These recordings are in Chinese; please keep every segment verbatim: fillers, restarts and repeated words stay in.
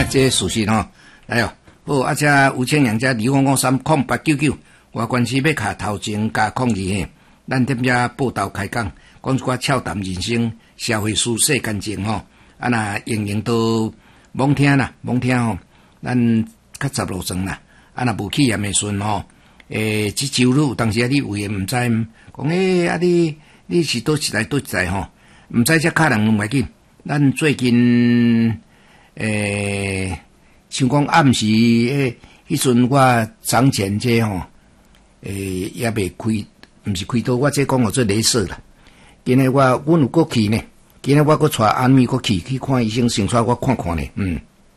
啊，这事实吼，来哦，好，啊，这有请人家二五五三空八九九，外关系要卡头前加抗议嘿，咱踮遮报道开讲，讲一寡俏谈人生、社会事、世间情吼，啊那用用都罔听啦，罔听吼，咱较十路算啦，啊那无去验的顺吼，诶，即周路当时啊，你有诶毋知，讲诶啊你你是倒一来倒一来吼，毋知遮客人唔要紧，咱最近。诶，像讲暗时诶，迄阵我长前这吼，诶也未开，毋是开刀，我这讲我做雷射啦。今日我阮有过去呢，今日我搁带安咪过去去看医生，先带我看看呢。嗯，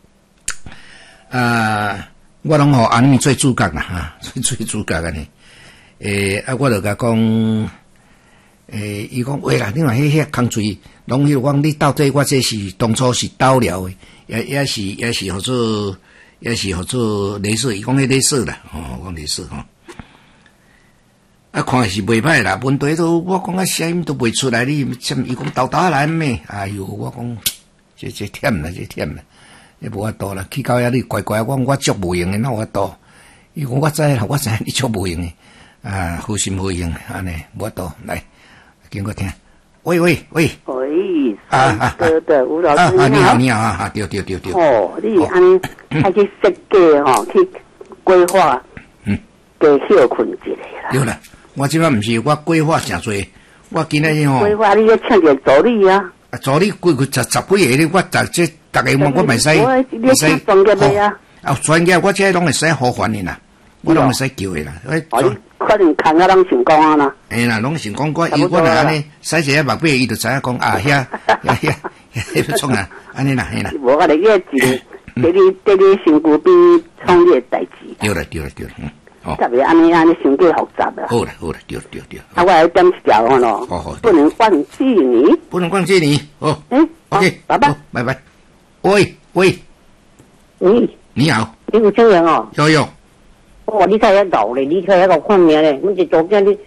啊，我拢互安咪做主角啦，哈，做主角个呢。诶，啊，我就甲讲。诶，伊讲喂啦，你话迄遐空嘴，拢迄讲你到底我这是当初是倒了诶，也也是也是合做，也是合做雷射，伊讲迄雷射啦，哦，讲雷射吼，啊，看是袂歹啦，问题都我讲啊声音都袂出来，你什伊讲豆豆来咩？哎哟，我讲这这忝啦，这忝啦，你无法度啦，去到遐你乖乖，我我足无用诶，哪有法度？伊讲我知啦，我知你足无用诶，啊，好心好用，安尼无法度来。经过听，喂喂喂， 喂，三哥的吴老师啊啊，你好你好啊，对对对对。 哦，你安开始设计吼，去规划，嗯，给休困一下啦。 对啦，我即摆毋是我规划诚侪，我今日吼。 规划你要请个助理啊。 啊，助理规规十十几个咧，我逐这逐个我我袂使， 袂使专业的啊。 啊，专业我这拢会使互还的啦，我拢会使叫的啦。 可能看啊，拢成功啊啦。 哎啦，拢成功过，伊我来安尼，使一下目笔，伊就知影讲啊，遐遐遐遐要创啊，安尼啦，嘿啦。 无我哋个一个，对你对你身躯比创业代志。 对啦对啦对啦，嗯， 好。特别安尼安尼伤过复杂啦。 好啦好啦，对对对。 啊，我来点一条吼咯。好好。不能忘记你。 不能忘记你。哦。 嗯。 OK， 拜拜。 拜拜。喂喂。 喂。 你好。 你有请人哦。 有有。 哦，你睇遐老咧，你睇遐个看命咧，阮是昨天你